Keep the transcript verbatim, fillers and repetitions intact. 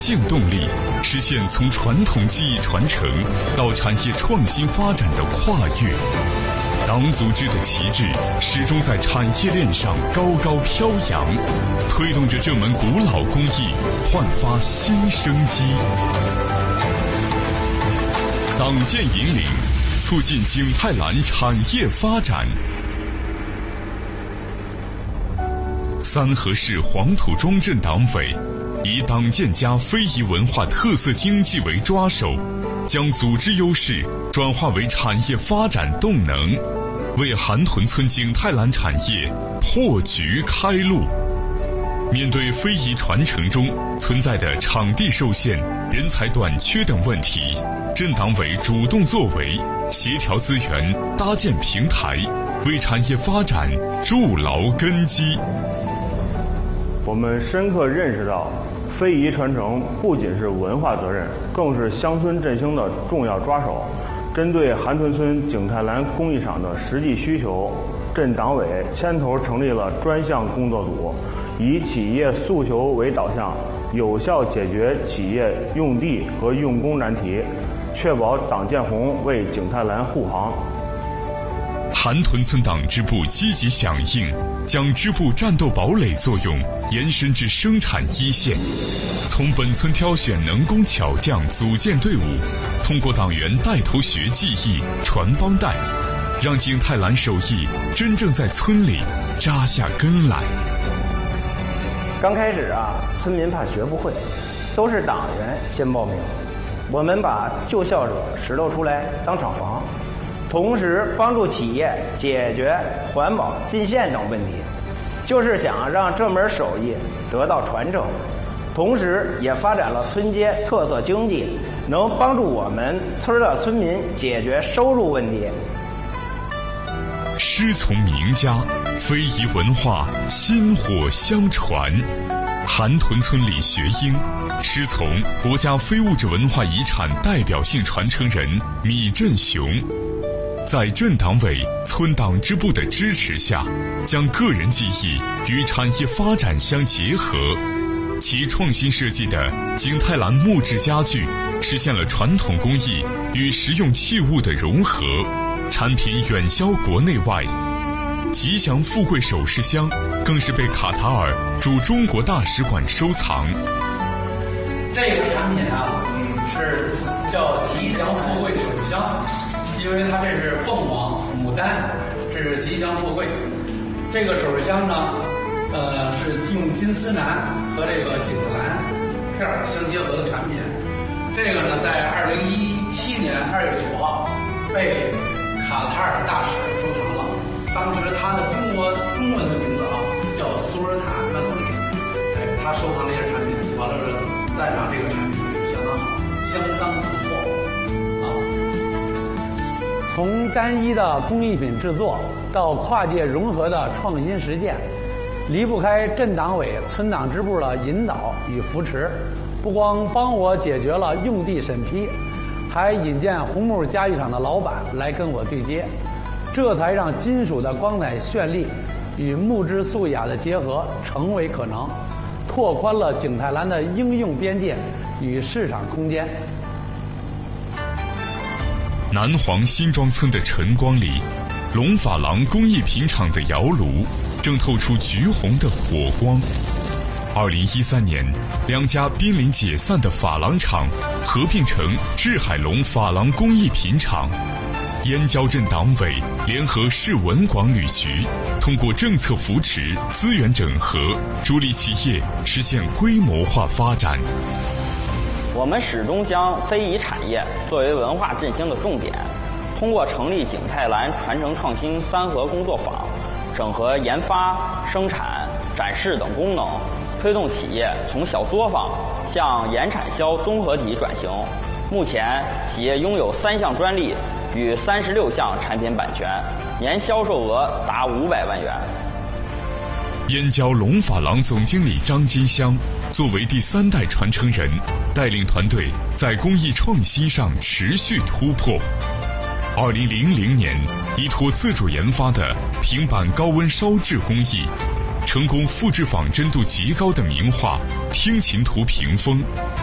性动力，实现从传统技艺传承到产业创新发展的跨越。党组织的旗帜始终在产业链上高高飘扬，推动着这门古老工艺焕发新生机。党建引领，促进景泰蓝产业发展。三河市黄土庄镇党委以党建加非遗文化特色经济为抓手，将组织优势转化为产业发展动能，为韩屯村景泰蓝产业破局开路。面对非遗传承中存在的场地受限、人才短缺等问题，镇党委主动作为，协调资源，搭建平台，为产业发展筑牢根基。 我们深刻认识到，非遗传承不仅是文化责任，更是乡村振兴的重要抓手。针对韩屯村景泰蓝工艺厂的实际需求，镇党委牵头成立了专项工作组，以企业诉求为导向，有效解决企业用地和用工难题，确保党建红为景泰蓝护航。 韩屯村党支部积极响应，将支部战斗堡垒作用延伸至生产一线，从本村挑选能工巧匠组建队伍，通过党员带头学技艺、传帮带，让景泰蓝手艺真正在村里扎下根来。 刚开始啊，村民怕学不会，都是党员先报名，我们把旧校舍拾掇出来当厂房，同时帮助企业解决环保进线等问题，就是想让这门手艺得到传承，同时也发展了村街特色经济，能帮助我们村的村民解决收入问题。 师从名家，非遗文化薪火相传。韩屯村李学英师从国家非物质文化遗产代表性传承人米振雄，在镇党委、村党支部的支持下，将个人技艺与产业发展相结合，其创新设计的景泰蓝木质家具实现了传统工艺与实用器物的融合，产品远销国内外。吉祥富贵首饰箱更是被卡塔尔驻中国大使馆收藏。 这个产品啊，嗯，是叫吉祥富贵首饰箱，因为它这是凤凰、牡丹，这是吉祥富贵。这个首饰箱呢，呃，是用金丝楠和这个景泰蓝片儿相结合的产品。这个呢，在二零一七年二月九号被卡塔尔大使收藏了。当时他的中国中文的名字啊叫苏尔坦曼特里，哎，他收藏这些产品，完了是赞赏这个产品是相当好，相当不错啊。 从单一的工艺品制作到跨界融合的创新实践，离不开镇党委、村党支部的引导与扶持。不光帮我解决了用地审批，还引荐红木家具厂的老板来跟我对接。这才让金属的光彩绚丽与木质素雅的结合成为可能，拓宽了景泰蓝的应用边界与市场空间。 南黄新庄村的晨光里，龙珐琅工艺品厂的窑炉正透出橘红的火光。二零一三年，两家濒临解散的珐琅厂合并成志海龙珐琅工艺品厂。燕郊镇党委联合市文广旅局，通过政策扶持、资源整合，助力企业实现规模化发展。 我们始终将非遗产业作为文化振兴的重点，通过成立景泰蓝传承创新三合工作坊，整合研发、生产、展示等功能，推动企业从小作坊向研产销综合体转型。目前，企业拥有三项专利与三十六项产品版权，年销售额达五百万元。 燕郊龙珐琅总经理张金香作为第三代传承人，带领团队在工艺创新上持续突破。二零零零年，依托自主研发的平板高温烧制工艺，成功复制仿真度极高的名画《听琴图屏风》，